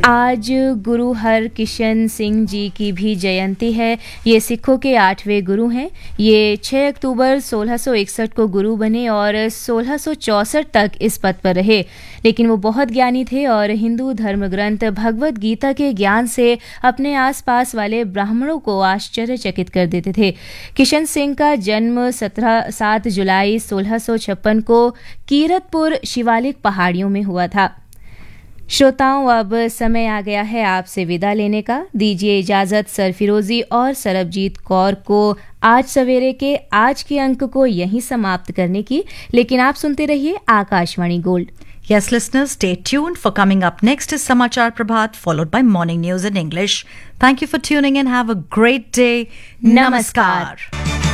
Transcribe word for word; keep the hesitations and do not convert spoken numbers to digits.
आज गुरु हरकिशन सिंह जी की भी जयंती है। ये सिखों के आठवें गुरु हैं। ये छह अक्टूबर सोलह सौ इकसठ को गुरु बने और सोलह सौ चौसठ तक इस पद पर रहे। लेकिन वो बहुत ज्ञानी थे और हिंदू धर्म ग्रंथ भगवत गीता के ज्ञान से अपने आसपास वाले ब्राह्मणों को आश्चर्यचकित कर देते थे। किशन सिंह का जन्म सत्रह सात जुलाई सोलह सौ छप्पन को कीरतपुर शिवालिक पहाड़ियों में हुआ था। श्रोताओं, अब समय आ गया है आपसे विदा लेने का। दीजिए इजाजत सरफिरोजी और सरबजीत कौर को आज सवेरे के आज के अंक को यहीं समाप्त करने की, लेकिन आप सुनते रहिए Akashvani gold. Yes, listeners, stay tuned. For coming up next is Samachar Prabhat, followed by morning news in English. Thank you for tuning in. Have a great day. Namaskar. Namaskar.